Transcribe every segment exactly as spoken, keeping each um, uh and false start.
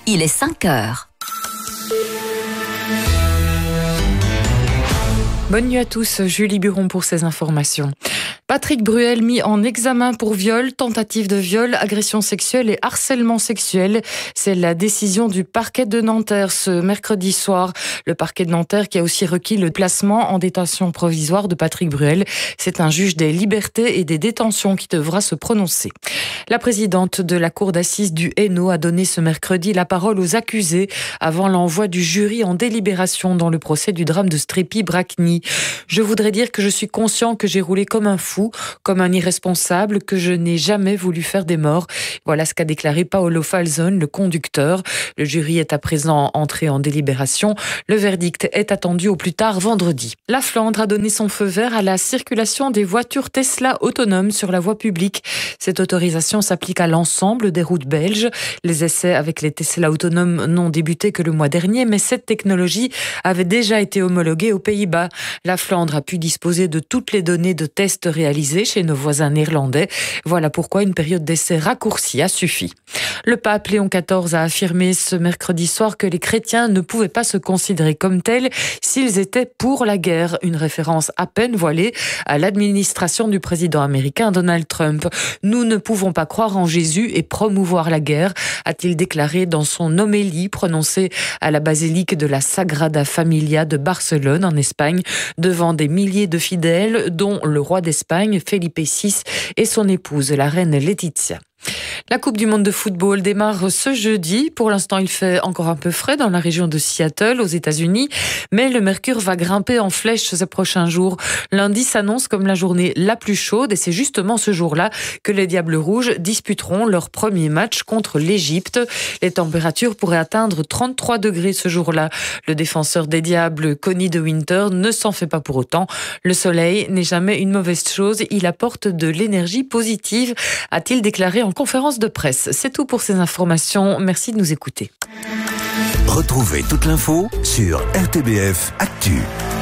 il est cinq heures. Bonne nuit à tous, Julie Buron pour ces informations. Patrick Bruel mis en examen pour viol, tentative de viol, agression sexuelle et harcèlement sexuel. C'est la décision du parquet de Nanterre ce mercredi soir. Le parquet de Nanterre qui a aussi requis le placement en détention provisoire de Patrick Bruel. C'est un juge des libertés et des détentions qui devra se prononcer. La présidente de la cour d'assises du Hainaut a donné ce mercredi la parole aux accusés avant l'envoi du jury en délibération dans le procès du drame de Strépy-Bracny. Je voudrais dire que je suis conscient que j'ai roulé comme un fou, comme un irresponsable, que je n'ai jamais voulu faire des morts. Voilà ce qu'a déclaré Paolo Falzone, le conducteur. Le jury est à présent entré en délibération. Le verdict est attendu au plus tard vendredi. La Flandre a donné son feu vert à la circulation des voitures Tesla autonomes sur la voie publique. Cette autorisation s'applique à l'ensemble des routes belges. Les essais avec les Tesla autonomes n'ont débuté que le mois dernier, mais cette technologie avait déjà été homologuée aux Pays-Bas. La Flandre a pu disposer de toutes les données de tests réalisés chez nos voisins néerlandais. Voilà pourquoi une période d'essai raccourcie a suffi. Le pape Léon quatorze a affirmé ce mercredi soir que les chrétiens ne pouvaient pas se considérer comme tels s'ils étaient pour la guerre. Une référence à peine voilée à l'administration du président américain Donald Trump. Nous ne pouvons pas croire en Jésus et promouvoir la guerre, a-t-il déclaré dans son homélie prononcée à la basilique de la Sagrada Familia de Barcelone en Espagne, devant des milliers de fidèles, dont le roi d'Espagne, Felipe six, et son épouse, la reine Laetitia. La Coupe du monde de football démarre ce jeudi. Pour l'instant, il fait encore un peu frais dans la région de Seattle, aux États-Unis, mais le mercure va grimper en flèche ces prochains jours. Lundi s'annonce comme la journée la plus chaude et c'est justement ce jour-là que les Diables Rouges disputeront leur premier match contre l'Égypte. Les températures pourraient atteindre trente-trois degrés ce jour-là. Le défenseur des Diables, Connie de Winter, ne s'en fait pas pour autant. Le soleil n'est jamais une mauvaise chose, il apporte de l'énergie positive, a-t-il déclaré en conférence de presse. C'est tout pour ces informations. Merci de nous écouter. Retrouvez toute l'info sur R T B F Actu.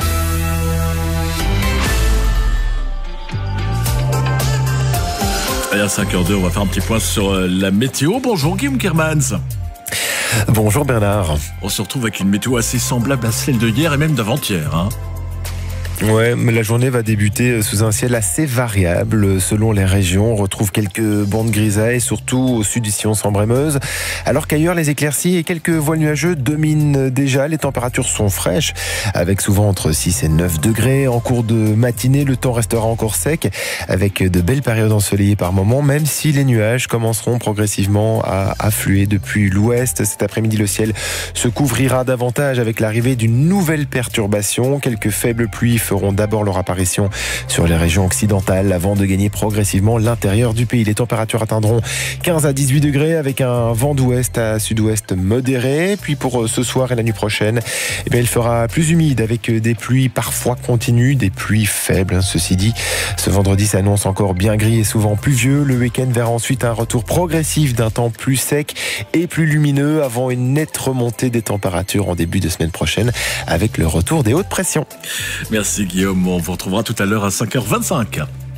Allez, à cinq heures deux, on va faire un petit point sur la météo. Bonjour Guillaume Kermans. Bonjour Bernard. On se retrouve avec une météo assez semblable à celle de hier et même d'avant-hier, hein. Ouais, mais la journée va débuter sous un ciel assez variable selon les régions. On retrouve quelques bandes grisailles, surtout au sud ici en Sambre-et-Meuse. Alors qu'ailleurs, les éclaircies et quelques voiles nuageux dominent déjà. Les températures sont fraîches, avec souvent entre six et neuf degrés. En cours de matinée, le temps restera encore sec, avec de belles périodes ensoleillées par moments, même si les nuages commenceront progressivement à affluer depuis l'ouest. Cet après-midi, le ciel se couvrira davantage avec l'arrivée d'une nouvelle perturbation. Quelques faibles pluies feront d'abord leur apparition sur les régions occidentales avant de gagner progressivement l'intérieur du pays. Les températures atteindront quinze à dix-huit degrés avec un vent d'ouest à sud-ouest modéré. Puis pour ce soir et la nuit prochaine, eh bien, il fera plus humide avec des pluies parfois continues, des pluies faibles. Ceci dit, ce vendredi s'annonce encore bien gris et souvent pluvieux. Le week-end verra ensuite un retour progressif d'un temps plus sec et plus lumineux avant une nette remontée des températures en début de semaine prochaine avec le retour des hautes pressions. Merci Guillaume, on vous retrouvera tout à l'heure à cinq heures vingt-cinq.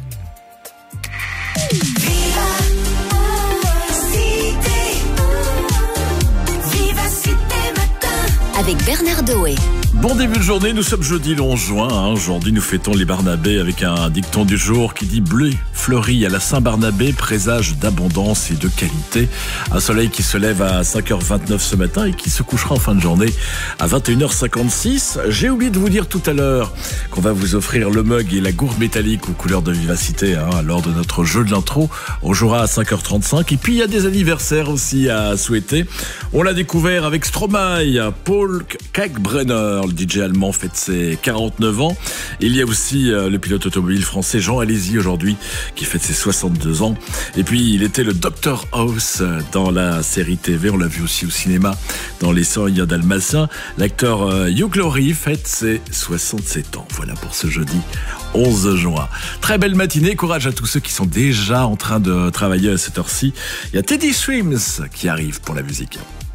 Avec Bernard Doé. Bon début de journée, nous sommes jeudi le onze juin. Hein. Aujourd'hui, nous fêtons les Barnabés avec un dicton du jour qui dit « Bleu fleuri à la Saint-Barnabé, présage d'abondance et de qualité ». Un soleil qui se lève à cinq heures vingt-neuf ce matin et qui se couchera en fin de journée à vingt et une heures cinquante-six. J'ai oublié de vous dire tout à l'heure qu'on va vous offrir le mug et la gourde métallique aux couleurs de vivacité hein, lors de notre jeu de l'intro. On jouera à cinq heures trente-cinq. Et puis, il y a des anniversaires aussi à souhaiter. On l'a découvert avec Stromae, Paul Kalkbrenner. Le D J allemand fête ses quarante-neuf ans. Il y a aussi euh, le pilote automobile français Jean Alési aujourd'hui qui fête ses soixante-deux ans. Et puis il était le docteur House dans la série T V. On l'a vu aussi au cinéma dans Les cent un Dalmatiens. L'acteur euh, Hugh Laurie fête ses soixante-sept ans. Voilà pour ce jeudi onze juin. Très belle matinée. Courage à tous ceux qui sont déjà en train de travailler à cette heure-ci. Il y a Teddy Swims qui arrive pour la musique.